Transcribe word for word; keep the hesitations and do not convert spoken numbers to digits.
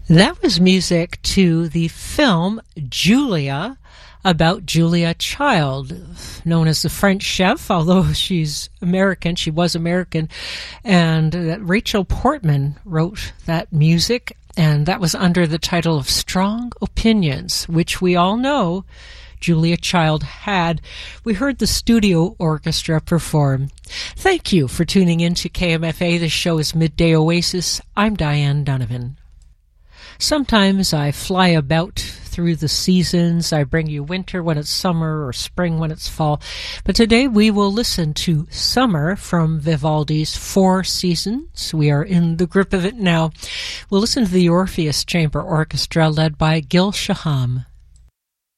That was music to the film Julia, about Julia Child, known as the French chef, although she's American, she was American, and that Rachel Portman wrote that music, and that was under the title of Strong Opinions, which we all know Julia Child had. We heard the studio orchestra perform. Thank you for tuning in to K M F A. This show is Midday Oasis. I'm Diane Donovan. Sometimes I fly about through the seasons. I bring you winter when it's summer or spring when it's fall. But today we will listen to Summer from Vivaldi's Four Seasons. We are in the grip of it now. We'll listen to the Orpheus Chamber Orchestra led by Gil Shaham.